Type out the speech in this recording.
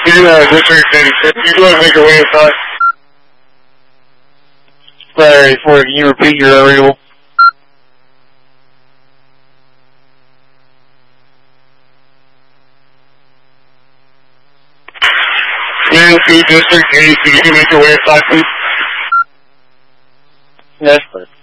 District 86. You go ahead and make your way inside. Sorry, can you repeat your variable? Into District 86. Can you make your way inside, please? Yes, sir.